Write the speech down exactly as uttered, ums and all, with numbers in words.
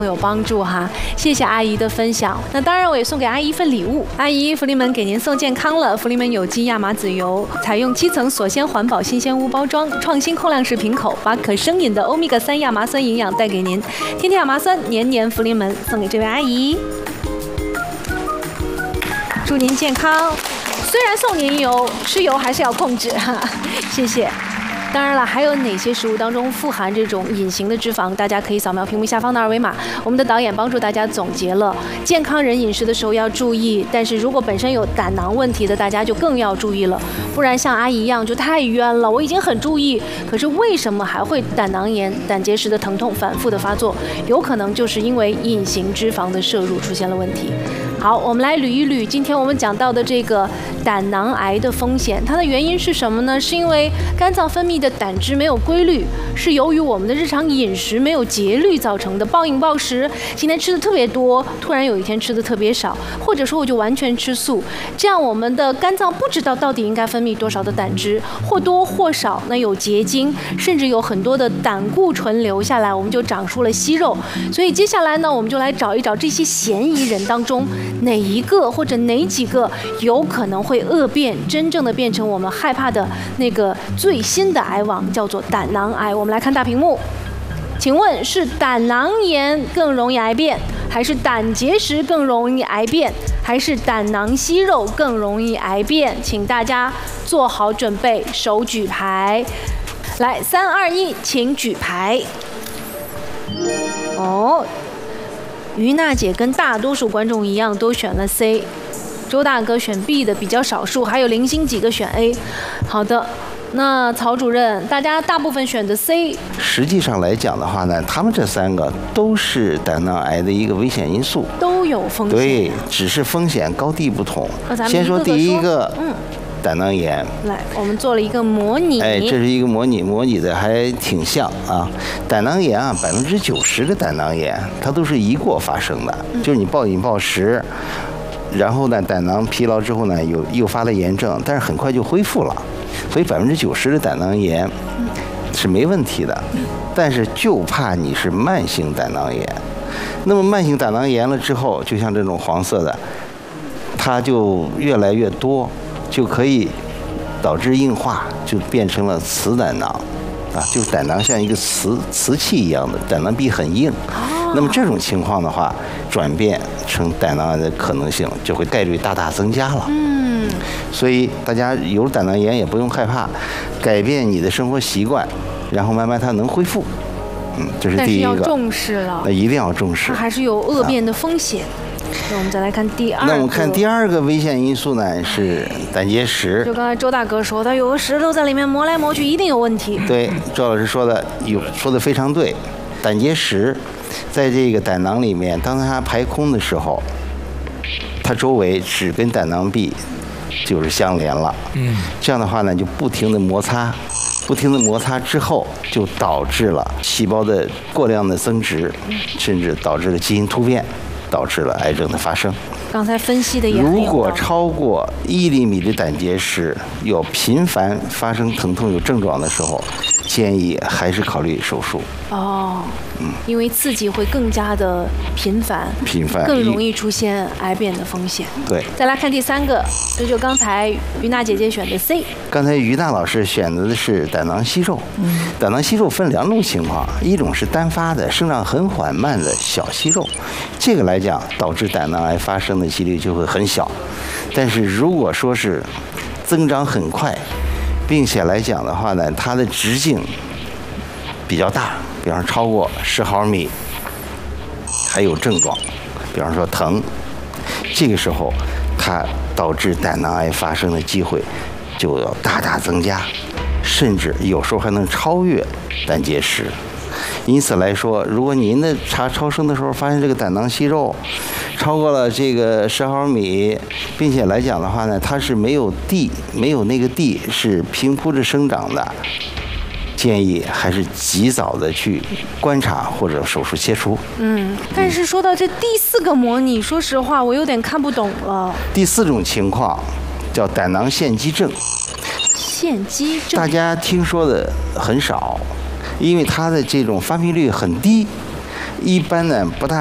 有帮助哈，谢谢阿姨的分享。那当然，我也送给阿姨一份礼物。阿姨，福临门给您送健康了。福临门有机亚麻籽油，采用七层锁鲜环保新鲜屋包装，创新控量式瓶口，把可生饮的欧米伽三亚麻酸营养带给您。天天亚麻酸，年年福临门，送给这位阿姨。祝您健康。虽然送您油，吃油还是要控制哈，谢谢。当然了，还有哪些食物当中富含这种隐形的脂肪？大家可以扫描屏幕下方的二维码。我们的导演帮助大家总结了健康人饮食的时候要注意，但是如果本身有胆囊问题的，大家就更要注意了，不然像阿姨一样就太冤了。我已经很注意，可是为什么还会胆囊炎、胆结石的疼痛反复的发作？有可能就是因为隐形脂肪的摄入出现了问题。好，我们来捋一捋今天我们讲到的这个胆囊癌的风险，它的原因是什么呢？是因为肝脏分泌的胆汁没有规律，是由于我们的日常饮食没有节律造成的。暴饮暴食，今天吃的特别多，突然有一天吃的特别少，或者说我就完全吃素，这样我们的肝脏不知道到底应该分泌多少的胆汁，或多或少那有结晶，甚至有很多的胆固醇留下来，我们就长出了息肉。所以接下来呢，我们就来找一找这些嫌疑人当中哪一个或者哪几个有可能会恶变，真正的变成我们害怕的那个最新的癌王，叫做胆囊癌。我们来看大屏幕，请问是胆囊炎更容易癌变，还是胆结石更容易癌变，还是胆囊息肉更容易癌变？请大家做好准备，手举牌。来，三二一，请举牌。哦。于娜姐跟大多数观众一样都选了 C， 周大哥选 B 的比较少数，还有零星几个选 A。好的，那曹主任，大家大部分选的 C。 实际上来讲的话呢，他们这三个都是胆囊癌的一个危险因素， 都有风险。 对，只是风险高低不同。 那咱们先说第一个， 嗯。 胆囊炎， 来，我们做了一个模拟。 哎，这是一个模拟，模拟的还挺像啊。胆囊炎啊，百分之九十的胆囊炎，它都是一过发生的，嗯、就是你暴饮暴食，然后呢，胆囊疲劳之后呢，有诱发了炎症，但是很快就恢复了，所以百分之九十的胆囊炎是没问题的。但是就怕你是慢性胆囊炎，那么慢性胆囊炎了之后，就像这种黄色的，它就越来越多。就可以导致硬化，就变成了瓷胆囊，啊，就是胆囊像一个瓷瓷器一样的，胆囊壁很硬。哦、那么这种情况的话，转变成胆囊癌的可能性就会概率大大增加了。嗯，所以大家有胆囊炎也不用害怕，改变你的生活习惯，然后慢慢它能恢复。嗯，这是第一个。 但是要重视了。 那一定要重视。 它还是有恶变的风险。啊那我们再来看第二个。 那我们看第二个危险因素呢，是胆结石。 就刚才周大哥说，他有个石头在里面磨来磨去，一定有问题。 对，周老师说的有说的非常对。胆结石在这个胆囊里面，当它排空的时候，它周围只跟胆囊壁就是相连了。嗯。这样的话呢，就不停的摩擦，不停的摩擦之后，就导致了细胞的过量的增殖，甚至导致了基因突变。导致了癌症的发生。 刚才分析的也很有道理。 如果超过一厘米的胆结石，有频繁发生疼痛、有症状的时候，建议还是考虑手术。 哦，嗯，因为刺激会更加的频繁， 频繁更容易出现癌变的风险。 对。 再来看第三个，这就刚才于娜姐姐选的 C。 刚才于娜老师选择的是胆囊息肉。嗯。胆囊息肉分两种情况，一种是单发的、生长很缓慢的小息肉，这个来讲导致胆囊癌发生的几率就会很小。但是如果说是增长很快，并且来讲的话呢，它的直径比较大，比方说超过十毫米，还有症状，比方说疼，这个时候它导致胆囊癌发生的机会就要大大增加，甚至有时候还能超越胆结石。因此来说，如果您的查超声的时候发现这个胆囊息肉超过了这个十毫米，并且来讲的话呢，它是没有地，没有那个地是平铺着生长的，建议还是及早的去观察或者手术切除。 嗯，但是说到这第四个模拟，说实话我有点看不懂了。 第四种情况叫胆囊腺肌症。 腺肌症， 大家听说的很少。因为它的这种发病率很低， 一般呢不大